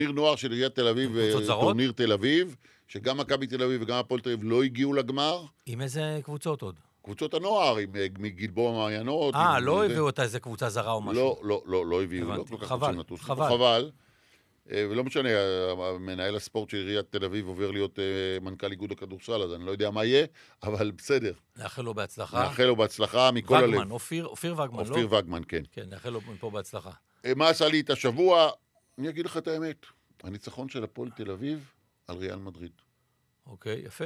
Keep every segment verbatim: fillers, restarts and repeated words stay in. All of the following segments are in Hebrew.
טורניר נוער של עיריית תל אביב, טורניר תל אביב, שגם מכבי תל אביב וגם הפועל תל אביב לא הגיעו לגמר. עם איזה קבוצות עוד? קבוצות הנוער, מגלבוע מעיינות. אה, לא הביאו אותה איזה קבוצה זרה או משהו? לא, לא, לא, לא הביאו. חבל, חבל. חבל. ולא משנה, מנהל הספורט של עיריית תל אביב עובר להיות מנכ"ל איגוד הכדורסל, אז אני לא יודע מה יהיה, אבל בסדר. נאחל לו בהצלחה. נאחל לו בהצלחה מכל הלב. וגמן, אופיר, אופיר וגמן, לא? אופיר וגמן, כן. כן, נאחל לו מפה בהצלחה. מה עשה לי את השבוע? אני אגיד לך את האמת. הניצחון של הפועל תל אביב על ריאל מדריד. אוקיי, יפה.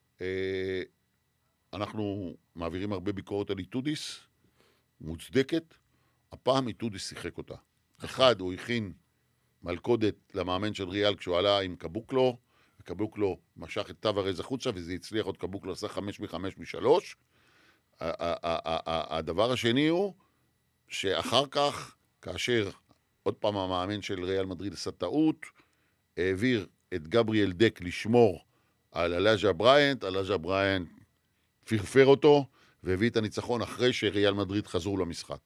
אנחנו מעבירים הרבה ביקורת על איטודיס, מוצדקת. הפעם איטודיס שיחק אותה. אחד, הוא הכין מלכודת למאמן של ריאל כשהוא עלה עם קבוקלו, וקבוקלו משך את טוורז החוצה, וזה הצליח עוד קבוקלו, עשה חמש מחמש משלוש. הדבר השני הוא, שאחר כך, כאשר עוד פעם המאמן של ריאל מדריד עשה טעות, העביר את גבריאל דק לשמור על אלאג'ה בריינט, אלאג'ה בריינט פרפר אותו, והביא את הניצחון אחרי שריאל מדריד חזרו למשחק.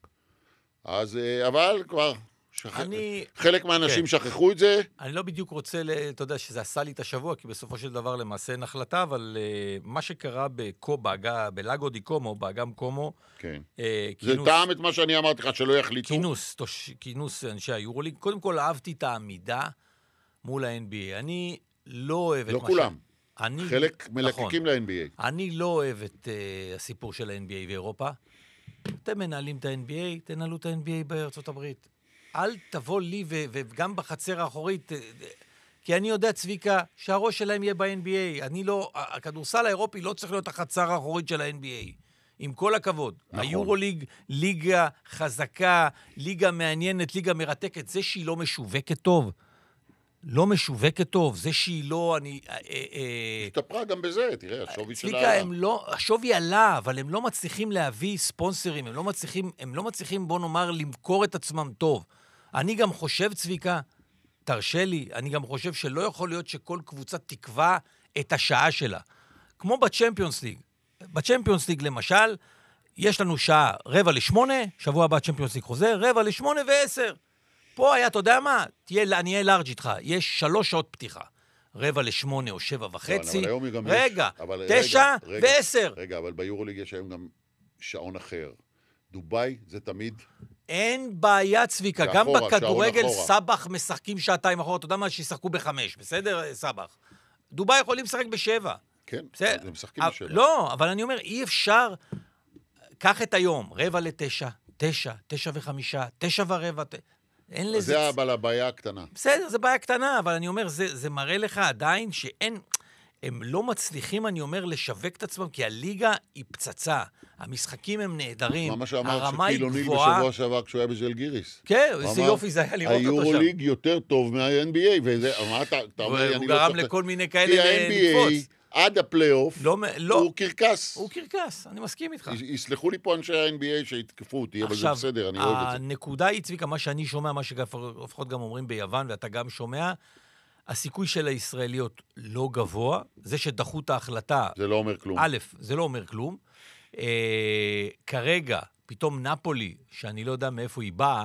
אז, אבל כבר... שכ... אני... חלק מהאנשים כן. שכחו את זה. אני לא בדיוק רוצה, אתה יודע, שזה עשה לי את השבוע, כי בסופו של דבר למעשה אין החלטה, אבל uh, מה שקרה בקו, באגה, בלאגו די קומו, באגם קומו, כן. Uh, זה כינוס, טעם את מה שאני אמרתי לך, שלא יחליטו. כינוס, תוש, כינוס אנשי היורוליג. קודם כל אהבתי את העמידה מול ה-אן בי איי. אני לא אוהב את לא מה כולם. ש... אני... חלק מלקקים נכון. ל-אן בי איי. אני לא אוהב את uh, הסיפור של ה-אן בי איי באירופה. אתם מנהלים את ה-אן בי איי, תנהלו את ה-אן בי איי בארצות הברית. אל תבוא לי ו- וגם בחצר האחורית, כי אני יודע, צביקה, שהראש שלהם יהיה ב-אן בי איי. אני לא, הכדורסל האירופי לא צריך להיות החצר האחורית של ה-אן בי איי. עם כל הכבוד. נכון. היורוליג, ליגה חזקה, ליגה מעניינת, ליגה מרתקת. זה שהיא לא משווקת טוב. לא משווקת טוב. זה שהיא לא, אני... השתפרה גם בזה, תראה, השווי שלה צביקה, הם לא, השווי עלה, אבל הם לא מצליחים להביא ספונסרים, הם לא מצליחים, הם לא מצליחים, בוא נאמר, למכור את עצמם טוב. אני גם חושב, צביקה, תרשה לי, אני גם חושב שלא יכול להיות שכל קבוצה תקבע את השעה שלה. כמו בצ'מפיונס ליג. בצ'מפיונס ליג, למשל, יש לנו שעה רבע לשמונה, שבוע הבא צ'מפיונס ליג חוזר, רבע לשמונה ועשר. פה היה, אתה יודע מה? תהיה, אני אהיה לארג' איתך. יש שלוש שעות פתיחה. רבע לשמונה או שבע וחצי. רגע, תשע ועשר. רגע, אבל ביורוליג יש היום גם שעון אחר. דוביי זה תמיד... אין בעיה, צביקה. גם בכדורגל סבח משחקים שעתיים אחורה. אתה יודע מה? שישחקו בחמש. בסדר, סבח. דוביי יכולים לשחק בשבע. כן, הם משחקים בשבע. לא, אבל אני אומר, אי אפשר... קח את היום, רבע לתשע, תשע, תשע וחמישה, תשע ורבע... אין לזה... זה אבל הבעיה הקטנה. בסדר, זה בעיה קטנה, אבל אני אומר, זה, זה מראה לך עדיין שאין... הם לא מצליחים, אני אומר, לשווק את עצמם, כי הליגה היא פצצה. המשחקים הם נהדרים, מה שאמר שקיל אוניל בשבוע שעבר כשהוא היה בז'לגיריס. כן, איזה יופי זה היה לראות אותו שם. היורוליג יותר טוב מה-אן בי איי, וזה, מה אתה, אתה אומר, אני לא... הוא גרם לכל מיני כאלה לקפוץ. כי ה-אן בי איי, עד הפלייאוף, הוא קרקס. הוא קרקס, אני מסכים איתך. יסלחו לי פה אנשי ה-אן בי איי שהתקפו אותי, אבל זה בסדר, אני אוהב את זה. הנקודה היא, צביקה, מה שאני שומע, מה שלפחות גם אומרים ביוון, ואתה גם שומע, הסיכוי של הישראליות לא גבוה, זה שדחו את ההחלטה... זה לא אומר כלום. א', זה לא אומר כלום. אה, כרגע, פתאום נפולי, שאני לא יודע מאיפה היא באה...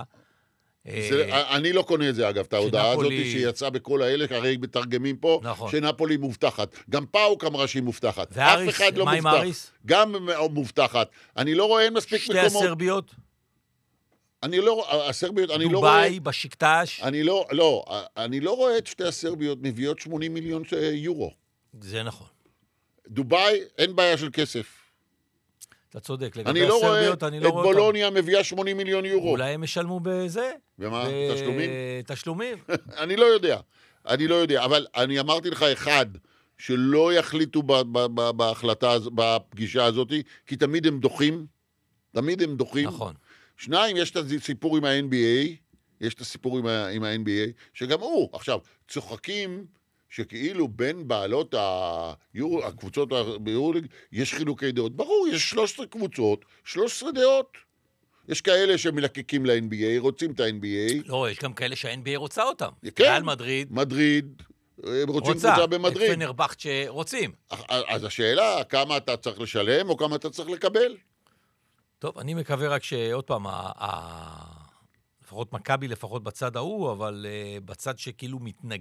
זה, אה, אני לא קונה את זה, אגב, את ההודעה הזאת שיצאה בכל האלה, הרי בתרגמים פה, נכון. שנפולי מובטחת. גם פאוק אמרה שהיא מובטחת. ואריס, אף אחד לא מה מובטח. עם אריס? גם מובטחת. אני לא רואה מספיק שתי מקומות... שתי הסרביות? אני לא, הסרביות, אני לא רואה... דוביי, בשקטש? אני לא, לא, אני לא רואה את שתי הסרביות מביאות שמונים מיליון יורו. זה נכון. דוביי, אין בעיה של כסף. אתה צודק, לגבי הסרביות, אני לא רואה... את בולוניה מביאה שמונים מיליון יורו. אולי הם ישלמו בזה? ומה? תשלומים? תשלומים. אני לא יודע, אני לא יודע, אבל אני אמרתי לך אחד, שלא יחליטו בהחלטה, בפגישה הזאת, כי תמיד הם דוחים, תמיד הם דוחים. נכון. שניים, יש את הסיפור עם ה-אן בי איי, יש את הסיפור עם ה-אן בי איי, שגם הוא, עכשיו, צוחקים שכאילו בין בעלות היורו, הקבוצות ביורוליג, יש חילוקי דעות. ברור, יש שלוש עשרה קבוצות, שלוש עשרה דעות. יש כאלה שמלקקים ל-אן בי איי, רוצים את ה-אן בי איי. לא, יש גם כאלה שה-אן בי איי רוצה אותם. כן. ריאל מדריד. מדריד. הם רוצים קבוצה במדריד. את פנרבכט שרוצים. אז השאלה, כמה אתה צריך לשלם או כמה אתה צריך לקבל? טוב, אני מקווה רק שעוד פעם, לפחות מכבי, לפחות בצד ההוא, אבל בצד שכאילו מתנגד.